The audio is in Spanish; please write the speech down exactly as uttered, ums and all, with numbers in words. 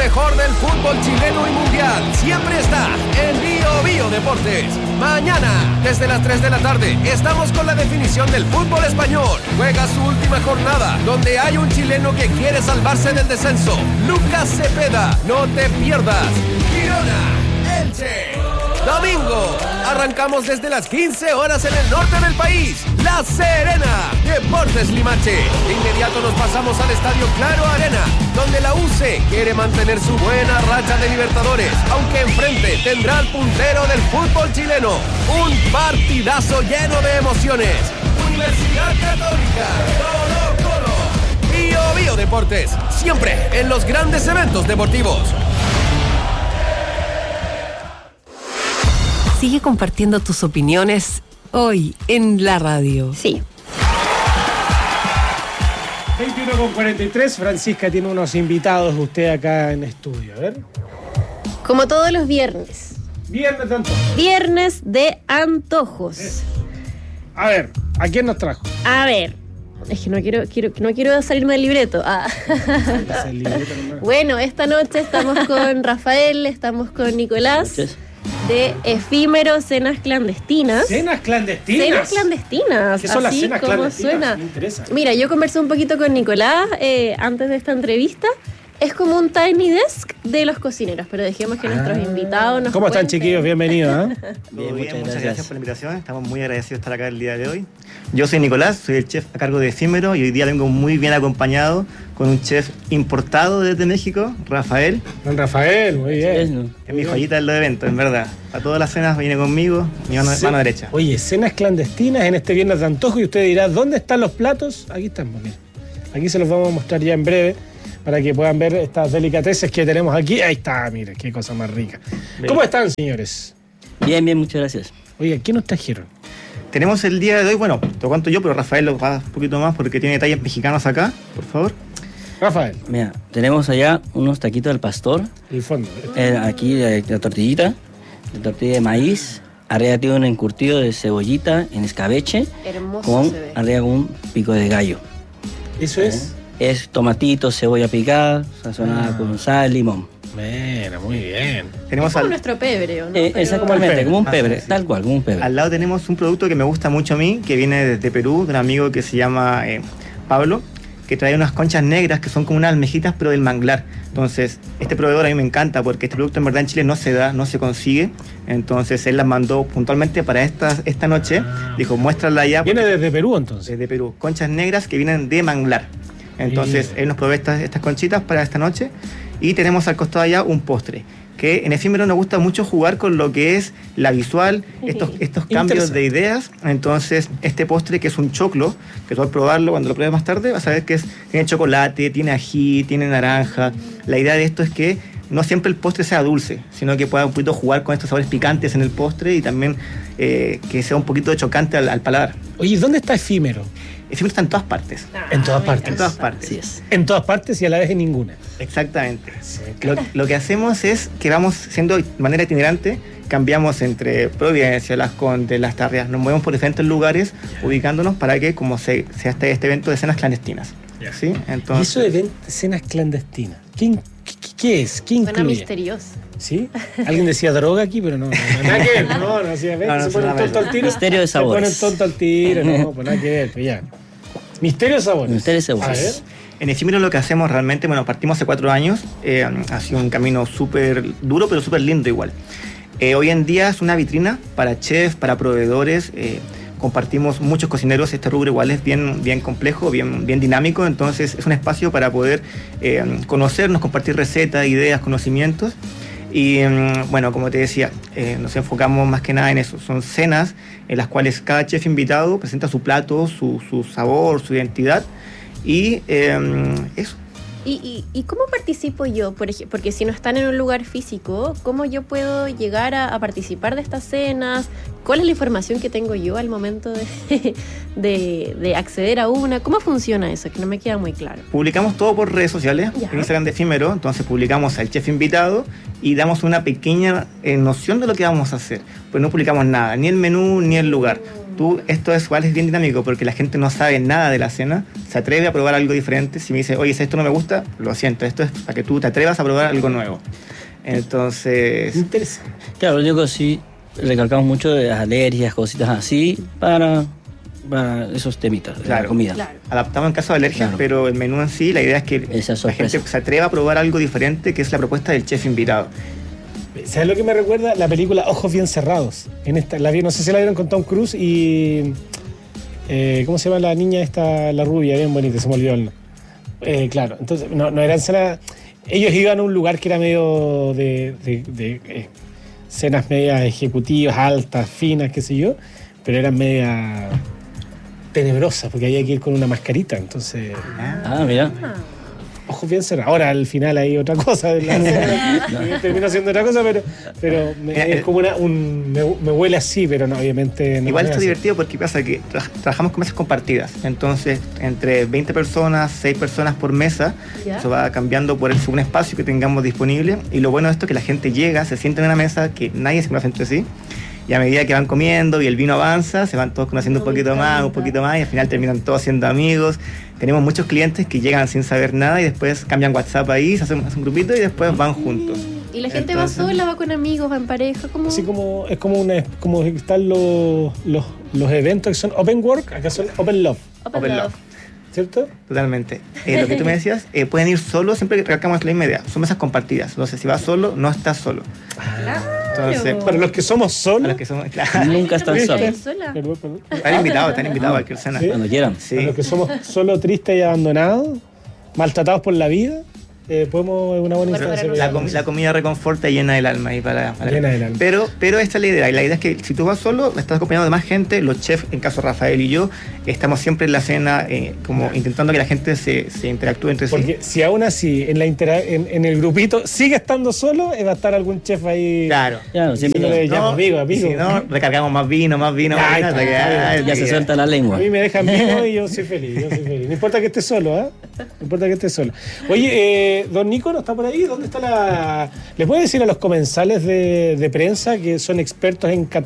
mejor del fútbol chileno y mundial siempre está en Bio Bio Deportes. Mañana, desde las tres de la tarde, estamos con la definición del fútbol español. Juega su última jornada, donde hay un chileno que quiere salvarse del descenso. Lucas Cepeda, no te pierdas. Girona, Elche. Domingo, arrancamos desde las quince horas en el norte del país. La Serena, Deportes Limache. De inmediato nos pasamos al Estadio Claro Arena, donde la U C quiere mantener su buena racha de Libertadores, aunque enfrente tendrá al puntero del fútbol chileno. Un partidazo lleno de emociones. Universidad Católica, Colo Colo. Bio Bio Deportes, siempre en los grandes eventos deportivos. Sigue compartiendo tus opiniones hoy en la radio. Sí. veintiuno con cuarenta y tres, Francisca tiene unos invitados usted acá en estudio, a ver. Como todos los viernes. Viernes de antojos. Viernes de antojos. Es. A ver, ¿a quién nos trajo? A ver, es que no quiero, quiero, no quiero salirme del libreto. Ah. El libreto, ¿no? Bueno, esta noche estamos con Rafael, estamos con Nicolás. De Efímero Cenas Clandestinas. ¿Cenas clandestinas? Cenas clandestinas. ¿Qué son las así cenas como clandestinas? suena. Me interesa. Mira, yo conversé un poquito con Nicolás eh, antes de esta entrevista. Es como un tiny desk de los cocineros, pero dejemos que ah. nuestros invitados nos ¿Cómo están, cuenten. chiquillos? Bienvenidos. ¿eh? Bien, muchas, muchas gracias. gracias por la invitación. Estamos muy agradecidos de estar acá el día de hoy. Yo soy Nicolás, soy el chef a cargo de Efímero y hoy día vengo muy bien acompañado con un chef importado desde México, Rafael. Don Rafael, muy bien. Es mi joyita del evento, en verdad. A todas las cenas viene conmigo, mi mano, sí. mano derecha. Oye, cenas clandestinas en este viernes de antojo y usted dirá, ¿dónde están los platos? Aquí estamos, mira. Aquí se los vamos a mostrar ya en breve, para que puedan ver estas delicateces que tenemos aquí. Ahí está, mira, qué cosa más rica. Bien. ¿Cómo están, señores? Bien, bien, muchas gracias. Oiga, ¿qué nos trajeron? Tenemos el día de hoy, bueno, te cuento yo, pero Rafael lo va un poquito más porque tiene detalles mexicanos acá, por favor. Rafael. Mira, tenemos allá unos taquitos del pastor. El fondo. Eh, aquí la, la tortillita, la tortilla de maíz. Arriba tiene un encurtido de cebollita en escabeche. Hermoso con, se ve. Arriba con un pico de gallo. ¿Eso ¿Eh? es? Es tomatito, cebolla picada, sazonada ah. con sal, limón. Bueno, muy bien. Tenemos es como al... nuestro pebre, ¿o no? Eh, Pero... Exactamente, como un pebre, ah, sí. tal cual, como un pebre. Al lado tenemos un producto que me gusta mucho a mí, que viene desde Perú, de un amigo que se llama eh, Pablo, que trae unas conchas negras que son como unas almejitas, pero del manglar. Entonces, este proveedor a mí me encanta porque este producto en verdad en Chile no se da, no se consigue. Entonces, él las mandó puntualmente para esta, esta noche. Dijo, muéstrala allá. ¿Viene desde Perú, entonces? Desde Perú. Conchas negras que vienen de manglar. Entonces, sí. él nos provee estas, estas conchitas para esta noche. Y tenemos al costado allá un postre, que en Efímero nos gusta mucho jugar con lo que es la visual, estos, estos cambios de ideas. Entonces, este postre que es un choclo, que tú al probarlo, cuando lo pruebes más tarde, vas a ver que es, tiene chocolate, tiene ají, tiene naranja. La idea de esto es que no siempre el postre sea dulce, sino que pueda un poquito jugar con estos sabores picantes en el postre y también eh, que sea un poquito chocante al, al paladar. Oye, ¿dónde está Efímero? Efímero está en todas partes. Ah, en todas partes. En todas partes. Así es. En todas partes y a la vez en ninguna. Exactamente. Sí, claro. lo, lo que hacemos es que vamos siendo de manera itinerante, cambiamos entre Providencia, Las Condes, Las Tarrias, nos movemos por diferentes lugares, yeah. ubicándonos para que como se, sea este, este evento de cenas clandestinas. Yeah. ¿Sí? Entonces, ¿y eso de cenas clandestinas? ¿Qué, qué, qué es? ¿Qué incluye? Suena misterioso. ¿Sí? Alguien decía droga aquí, pero no. no, no nada que ver. No, no, sí, a ver, no, no, se pone tonto al tiro. Misterio de sabores. Se pone tonto al tiro, no, pues nada que ver, pues ya. Misterio de sabores. Misterio de sabores. A ver. En Efímero lo que hacemos realmente, bueno, partimos hace cuatro años, eh, ha sido un camino súper duro, pero súper lindo igual. Eh, hoy en día es una vitrina para chefs, para proveedores, eh, compartimos muchos cocineros, este rubro igual es bien, bien complejo, bien, bien dinámico, entonces es un espacio para poder eh, conocernos, compartir recetas, ideas, conocimientos. Y bueno, como te decía, eh, nos enfocamos más que nada en eso. Son cenas en las cuales cada chef invitado presenta su plato, su, su sabor, su identidad y eh, eso. ¿Y, y, ¿Y cómo participo yo? Por ejemplo, porque si no están en un lugar físico, ¿cómo yo puedo llegar a, a participar de estas cenas? ¿Cuál es la información que tengo yo al momento de, de, de acceder a una? ¿Cómo funciona eso? Que no me queda muy claro. Publicamos todo por redes sociales, ya. En Instagram de Efímero, entonces publicamos al chef invitado y damos una pequeña eh, noción de lo que vamos a hacer. Pues no publicamos nada, ni el menú ni el lugar. tú, esto es igual es bien dinámico porque la gente no sabe nada de la cena, se atreve a probar algo diferente. Si me dice, oye, si esto no me gusta, lo siento, esto es para que tú te atrevas a probar algo nuevo. Entonces... Interesante. Claro, lo único que sí recalcamos mucho de las alergias, cositas así, para, para esos temitas de Claro. la comida. Claro. adaptamos en caso de alergias, Claro. pero el menú en sí, la idea es que Esa la sorpresa. gente se atreva a probar algo diferente, que es la propuesta del chef invitado. ¿Sabes lo que me recuerda? La película Ojos Bien Cerrados. En esta, la vi, no sé si la vieron con Tom Cruise y... eh, ¿cómo se llama la niña esta, la rubia, bien bonita, se me olvidó el nombre? Eh, claro, entonces, no, no eran cenas... Ellos iban a un lugar que era medio de, de, de eh, cenas medias ejecutivas, altas, finas, qué sé yo, pero eran media tenebrosas, porque había que ir con una mascarita, entonces... Ah, mira. Ojos bien cerrados. Ahora al final hay otra cosa de la cena, termino haciendo otra cosa, pero, pero me, Mira, es el- como una, un, me, me huele así, pero no, obviamente no. Igual es está así. divertido porque pasa que tra- trabajamos con mesas compartidas. Entonces, entre veinte personas, seis personas por mesa, ¿Ya? eso va cambiando por el, un espacio que tengamos disponible. Y lo bueno de esto es que la gente llega, se sienta en una mesa que nadie se conoce entre sí. Y a medida que van comiendo y el vino avanza, se van todos conociendo un No, me poquito más, un encanta. poquito más, y al final terminan todos siendo amigos. Tenemos muchos clientes que llegan sin saber nada y después cambian WhatsApp ahí, se hacen, hacen un grupito y después van juntos. Y la gente Entonces- va sola, va con amigos, va en pareja, como... Así como, es como una, como están los, los, los eventos que son Open Work, acá son Open Love, Open, Open love. love. ¿cierto? Totalmente. Eh, lo que tú me decías, eh, pueden ir solos, siempre recalcamos la misma idea. Son mesas compartidas. Entonces, si vas solo, no estás solo. Entonces, Para los que somos para solos, los que somos, claro, Nunca están ¿Viste? solos. Ir sola. perdón, perdón. están invitados, están invitados a cualquier cena. Sí. Cuando quieran. Sí. Para los que somos solo tristes y abandonados, maltratados por la vida, eh, podemos, es una buena Bueno, instancia. para La, nosotros. com- la comida reconforta y llena del alma. Y para, para- Llena del alma. Pero, pero esta es la idea. Y la idea es que si tú vas solo, estás acompañado de más gente. Los chefs, en caso Rafael y yo, estamos siempre en la cena eh, como intentando que la gente se, se interactúe entre sí. Porque si aún así en, la intera- en, en el grupito sigue estando solo, eh, va a estar algún chef ahí. Claro. Claro, siempre. Diciéndole, ya, No, amigo, y amigo. si no, recargamos más vino, más vino, más Ya, vino. está, hasta que- está bien. Ya se suelta la A lengua. mí me dejan vino y yo soy feliz, yo soy feliz. No importa que esté solo, ¿ah? No importa que esté solo. Oye, eh, don Nico, ¿no está por ahí? ¿Dónde está la...? ¿Le puede decir a los comensales de, de prensa que son expertos en